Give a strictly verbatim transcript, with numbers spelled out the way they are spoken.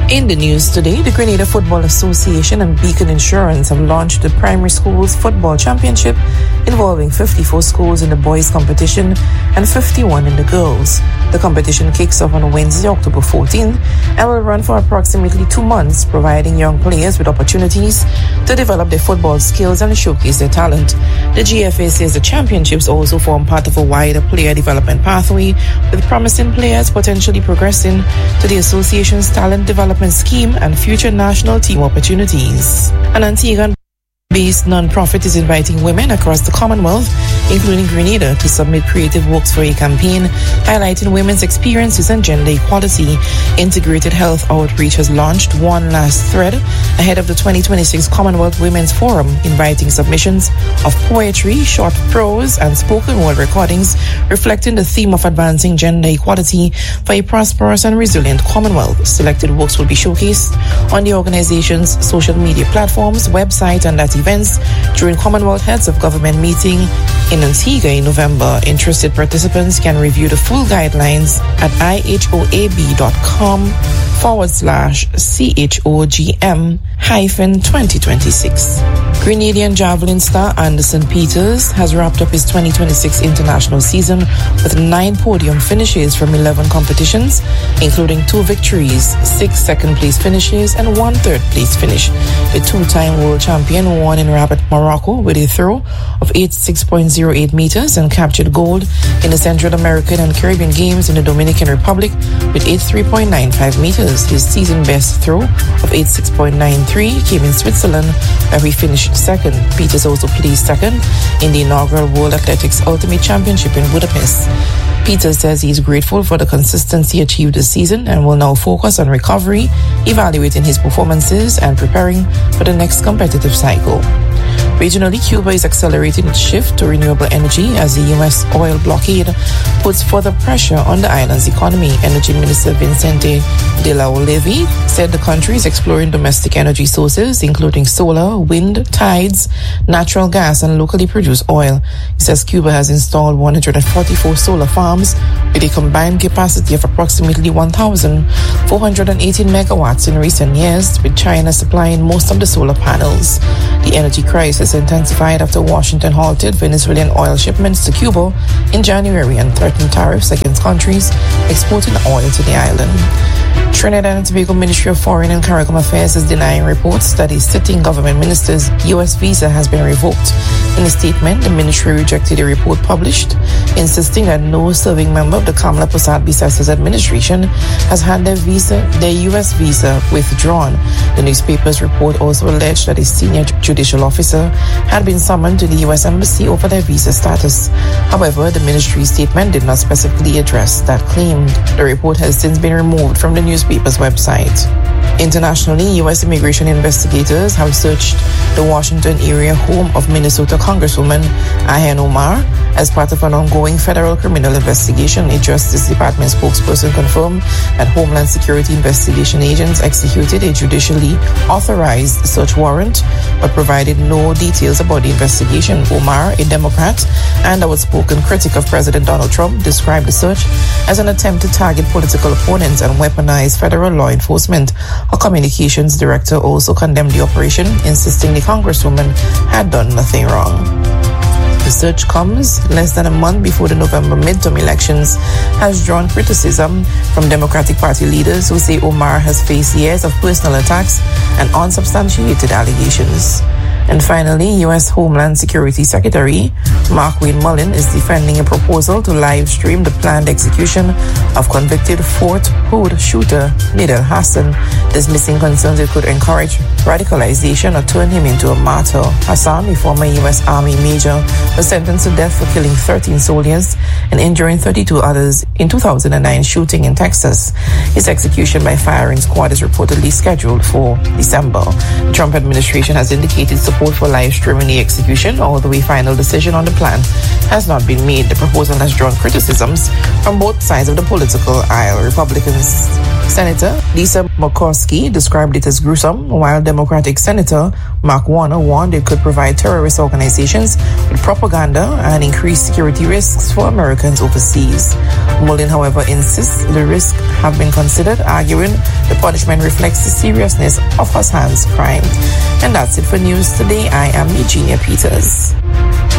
In the news today, the Grenada Football Association and Beacon Insurance have launched the Primary Schools Football Championship involving fifty-four schools in the boys competition and fifty-one in the girls. The competition kicks off on Wednesday, October fourteenth and will run for approximately two months, providing young players with opportunities to develop their football skills and showcase their talent. The G F A says the championships also form part of a wider player development pathway, with promising players potentially progressing to the association's talent development scheme and future national team opportunities. An Antigua-based non-profit is inviting women across the Commonwealth, including Grenada, to submit creative works for a campaign highlighting women's experiences and gender equality. Integrated Health Outreach has launched one last thread ahead of the twenty twenty-six Commonwealth Women's Forum, inviting submissions of poetry, short prose, and spoken word recordings reflecting the theme of advancing gender equality for a prosperous and resilient Commonwealth. Selected works will be showcased on the organization's social media platforms, website, and at events during Commonwealth Heads of Government meeting in Antigua in November. Interested participants can review the full guidelines at ihoab.com forward slash CHOGM hyphen 2026. Grenadian javelin star Anderson Peters has wrapped up his twenty twenty-six international season with nine podium finishes from eleven competitions, including two victories, six second-place finishes, and one third-place finish. The two-time world champion won in Rabat, Morocco with a throw of eighty-six point zero eight meters and captured gold in the Central American and Caribbean Games in the Dominican Republic with eighty-three point nine five meters. His season-best throw of eighty-six point nine three came in Switzerland, where he finished second. Peters also placed second in the inaugural World Athletics Ultimate Championship in Budapest. Peters says he's grateful for the consistency achieved this season and will now focus on recovery, evaluating his performances, and preparing for the next competitive cycle. Regionally, Cuba is accelerating its shift to renewable energy as the U S oil blockade puts further pressure on the island's economy. Energy Minister Vicente de la Olive said the country is exploring domestic energy sources, including solar, wind, tides, natural gas, and locally produced oil. He says Cuba has installed one hundred forty-four solar farms with a combined capacity of approximately one thousand four hundred eighteen megawatts in recent years, with China supplying most of the solar panels. The energy crisis intensified after Washington halted Venezuelan oil shipments to Cuba in January and threatened tariffs against countries exporting oil to the island. Trinidad and Tobago Ministry of Foreign and CARICOM Affairs is denying reports that a sitting government minister's U S visa has been revoked. In a statement, the ministry rejected a report published, insisting that no serving member of the Kamala Persad-Bissess's administration has had their visa, their U S visa withdrawn. The newspaper's report also alleged that a senior judicial officer had been summoned to the U S Embassy over their visa status. However, the ministry's statement did not specifically address that claim. The report has since been removed from the newspaper's website. Internationally, U S immigration investigators have searched the Washington area home of Minnesota Congresswoman Ilhan Omar as part of an ongoing federal criminal investigation. A Justice Department spokesperson confirmed that Homeland Security investigation agents executed a judicially authorized search warrant but provided no details about the investigation. Omar, a Democrat and outspoken critic of President Donald Trump, described the search as an attempt to target political opponents and weaponize federal law enforcement. Her communications director also condemned the operation, insisting the Congresswoman had done nothing wrong. The search comes less than a month before the November midterm elections has drawn criticism from Democratic Party leaders who say Omar has faced years of personal attacks and unsubstantiated allegations. And finally, U S Homeland Security Secretary Markwayne Mullin is defending a proposal to live stream the planned execution of convicted Fort Hood shooter Nidal Hassan, dismissing concerns it could encourage radicalization or turn him into a martyr. Hassan, a former U S Army major, was sentenced to death for killing thirteen soldiers and injuring thirty-two others in two thousand nine shooting in Texas. His execution by firing squad is reportedly scheduled for December. The Trump administration has indicated support for live streaming the execution, although a final decision on the plan has not been made. The proposal has drawn criticisms from both sides of the political aisle. Republicans Senator Lisa Murkowski described it as gruesome, while Democratic Senator Mark Warner warned it could provide terrorist organizations with propaganda and increased security risks for Americans overseas. Mullin, however, insists the risks have been considered, arguing the punishment reflects the seriousness of Hassan's crime. And that's it for news today. I am Eugenia Peters.